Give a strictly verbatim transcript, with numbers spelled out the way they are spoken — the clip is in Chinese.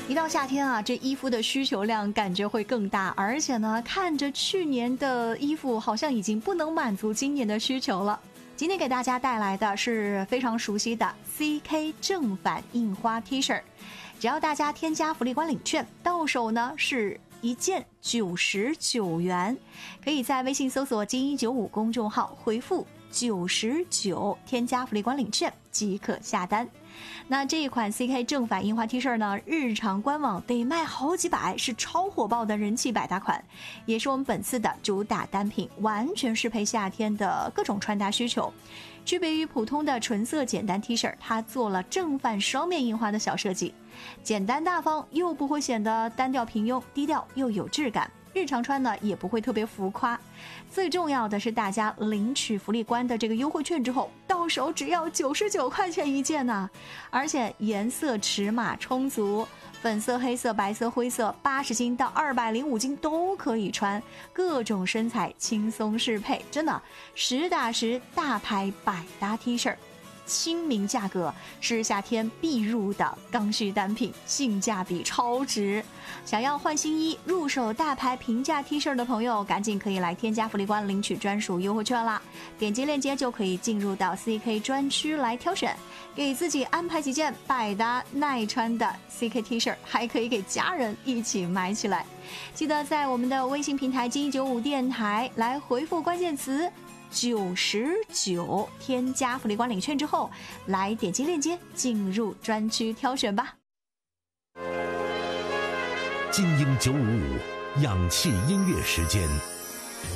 一到夏天啊，这衣服的需求量感觉会更大，而且呢，看着去年的衣服好像已经不能满足今年的需求了。今天给大家带来的是非常熟悉的 C K 正反印花 T 恤，只要大家添加福利官领券，到手呢是一件九十九元，可以在微信搜索金一九五公众号回复九十九，添加福利官领券即可下单。那这一款 C K 正反印花 T 恤呢，日常官网得卖好几百，是超火爆的人气百搭款，也是我们本次的主打单品，完全适配夏天的各种穿搭需求。区别于普通的纯色简单 T 恤，它做了正反双面印花的小设计，简单大方又不会显得单调平庸，低调又有质感。日常穿呢也不会特别浮夸，最重要的是大家领取福利官的这个优惠券之后，到手只要九十九块钱一件呢、啊，而且颜色尺码充足，粉色、黑色、白色、灰色，八十斤到二百零五斤都可以穿，各种身材轻松适配，真的实打实大牌百搭 T 恤。亲民价格是夏天必入的刚需单品，性价比超值。想要换新衣、入手大牌平价 T 恤的朋友，赶紧可以来添加福利官领取专属优惠券啦！点击链接就可以进入到 C K 专区来挑选，给自己安排几件百搭耐穿的 C K T 恤，还可以给家人一起买起来。记得在我们的微信平台金一九五电台来回复关键词九十九，添加福利官领券之后，来点击链接进入专区挑选吧。 精英九五五，氧气音乐时间。